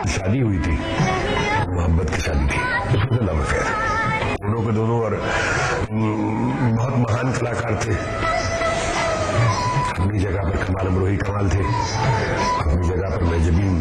शादी हुई थी, मोहब्बत की शादी थी, उसमें लव अफेयर, दोनों के दोनों, और बहुत महान कलाकार थे, अपनी जगह पर कमाल अमरोही कमाल थे, अपनी जगह पर मैं जबीन